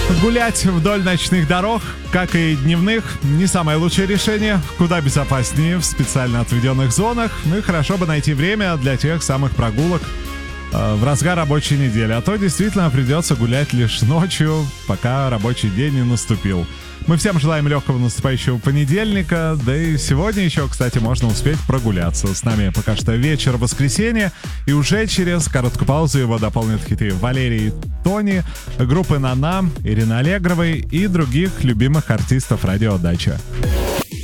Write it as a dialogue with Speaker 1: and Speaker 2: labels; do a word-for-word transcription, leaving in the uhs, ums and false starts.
Speaker 1: Гулять вдоль ночных дорог, как и дневных, не самое лучшее решение. Куда безопаснее в специально отведенных зонах. Ну и хорошо бы найти время для тех самых прогулок э, в разгар рабочей недели. А то действительно придется гулять лишь ночью, пока рабочий день не наступил. Мы всем желаем легкого наступающего понедельника. Да и сегодня еще, кстати, можно успеть прогуляться. С нами пока что вечер воскресенья. И уже через короткую паузу его дополнят хиты Валерии Тони, группы «Нана», Ирины Аллегровой и других любимых артистов радио «Дача».